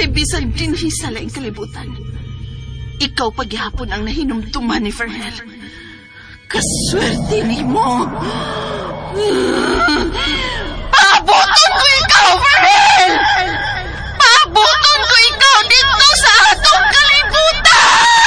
Kay bisag dinhi sa laing kalibutan, ikaw paghihapon ang nahinumtuman ni Fernel. Kaswerte ni mo!